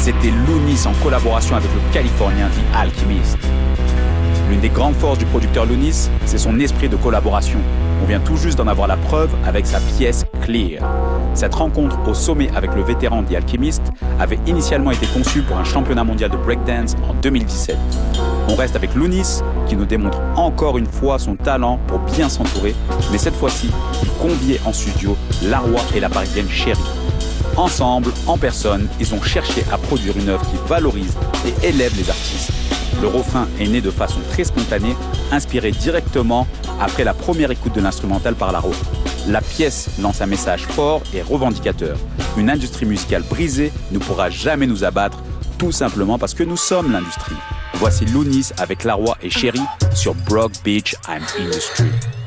C'était Loonis en collaboration avec le Californien The Alchemist. L'une des grandes forces du producteur Loonis, c'est son esprit de collaboration. On vient tout juste d'en avoir la preuve avec sa pièce Clear. Cette rencontre au sommet avec le vétéran The Alchemist avait initialement été conçue pour un championnat mondial de breakdance en 2017. On reste avec Loonis, qui nous démontre encore une fois son talent pour bien s'entourer, mais cette fois-ci, il conviait en studio Laroi et la parisienne Chérie. Ensemble, en personne, ils ont cherché à produire une œuvre qui valorise et élève les artistes. Le refrain est né de façon très spontanée, inspiré directement après la première écoute de l'instrumental par Laroi. La pièce lance un message fort et revendicateur. Une industrie musicale brisée ne pourra jamais nous abattre, tout simplement parce que nous sommes l'industrie. Voici Loonis avec Laroi et Chérie sur Brock Beach I'm Industry.